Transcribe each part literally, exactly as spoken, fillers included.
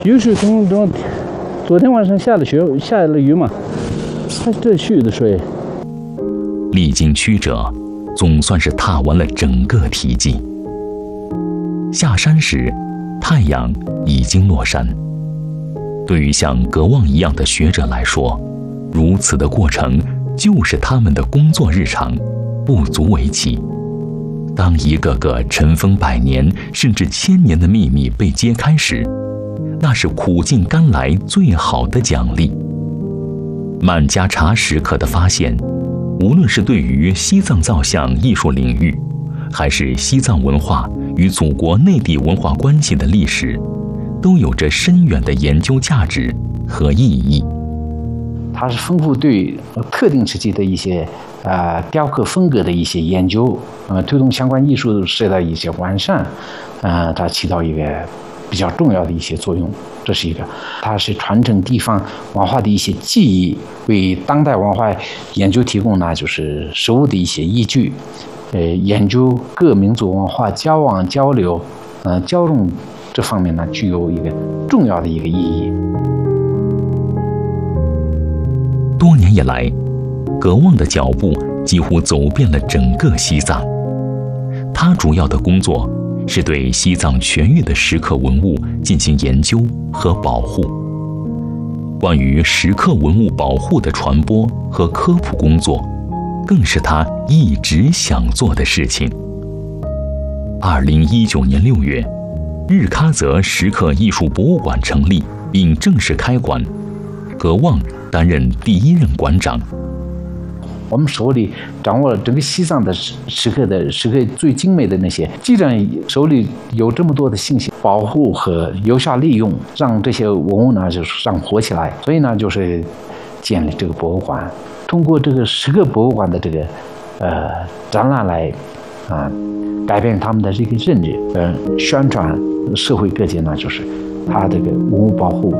雨水从昨昨天晚上下了雪，下了雨嘛，它这蓄的水。 历经曲折，总算是踏完了整个题记。下山时，太阳已经落山。对于像葛旺一样的学者来说，如此的过程就是他们的工作日常，不足为奇。当一个个尘封百年甚至千年的秘密被揭开时，那是苦尽甘来最好的奖励。曼加查石刻的发现，无论是对于西藏造像艺术领域，还是西藏文化与祖国内地文化关系的历史，都有着深远的研究价值和意义。 它是丰富对特定时期的一些呃雕刻风格的一些研究，呃推动相关艺术史的一些完善，呃它起到一个比较重要的一些作用。这是一个，它是传承地方文化的一些记忆，为当代文化研究提供呢就是实物的一些依据。呃，研究各民族文化交往交流，呃交融这方面呢具有一个重要的一个意义。 多年以来，葛旺的脚步几乎走遍了整个西藏。他主要的工作是对西藏全域的石刻文物进行研究和保护。关于石刻文物保护的传播和科普工作，更是他一直想做的事情。二零一九年六月，日喀则石刻艺术博物馆成立并正式开馆，葛旺担任第一任馆长。 我们手里掌握了整个西藏的石刻的石刻最精美的那些，既然手里有这么多的信息，保护和有效利用，让这些文物呢就是让活起来，所以呢就是建立这个博物馆，通过这个石刻博物馆的这个呃展览来啊、呃、改变他们的这个认知，呃宣传社会各界呢就是它这个文物保护。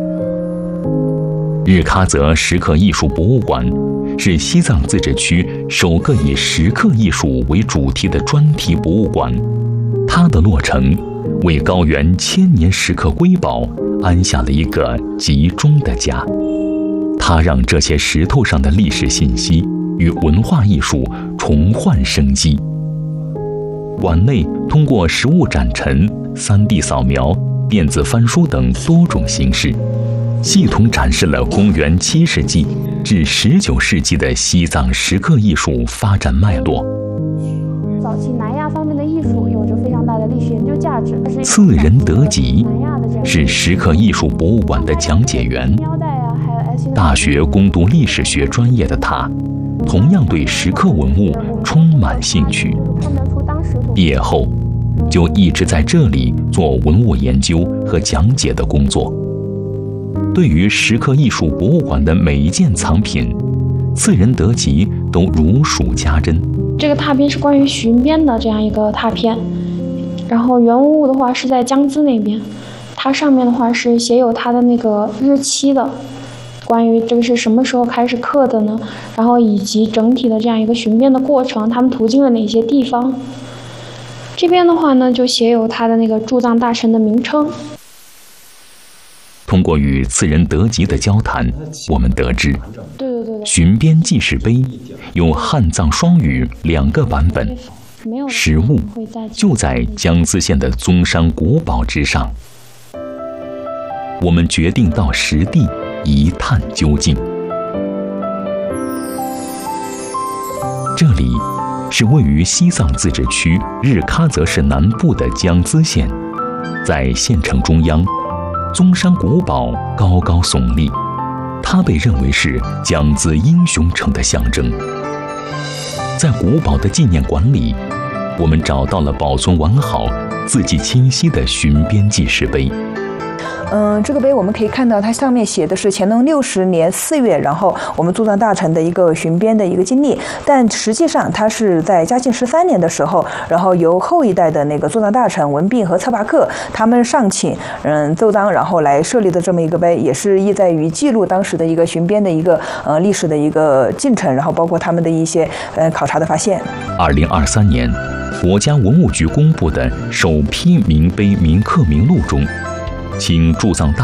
日喀则石刻艺术博物馆是西藏自治区首个以石刻艺术为主题的专题博物馆，它的落成为高原千年石刻瑰宝安下了一个集中的家。它让这些石头上的历史信息与文化艺术重焕生机。馆内通过实物展陈、三 D 扫描、电子翻书等多种形式，系统展示了公元七世纪至十九世纪的西藏石刻艺术发展脉络。 早期南亚方面的艺术有着非常大的历史研究价值。 次仁德吉是石刻艺术博物馆的讲解员，大学攻读历史学专业的他，同样对石刻文物充满兴趣。毕业后，就一直在这里做文物研究和讲解的工作。对于石刻艺术博物馆的每一件藏品，次仁德吉都如数家珍。 这个拓片是关于巡边的这样一个拓片，然后原文物的话是在江孜那边，它上面的话是写有它的那个日期的，关于这个是什么时候开始刻的呢？然后以及整体的这样一个巡边的过程，他们途经了哪些地方？这边的话呢，就写有他的那个驻藏大臣的名称。 通过与次仁德吉的交谈，我们得知， 对对对对， 巡边记事碑有汉藏双语两个版本，实物就在江孜县的宗山古堡之上。我们决定到实地一探究竟。这里是位于西藏自治区日喀则市南部的江孜县，在县城中央，宗山古堡高高耸立，它被认为是江孜英雄城的象征。在古堡的纪念馆里，我们找到了保存完好、字迹清晰的巡边记事碑。 嗯，这个碑我们可以看到，它上面写的是乾隆六十年四月，然后我们驻藏大臣的一个巡边的一个经历。但实际上，它是在嘉靖十三年的时候，然后由后一代的那个驻藏大臣文彬和策拔克他们上请嗯奏章，然后来设立的这么一个碑，也是意在于记录当时的一个巡边的一个呃历史的一个进程，然后包括他们的一些呃考察的发现。 二零二三年，国家文物局公布的首批铭碑铭刻名录中， 请驻藏大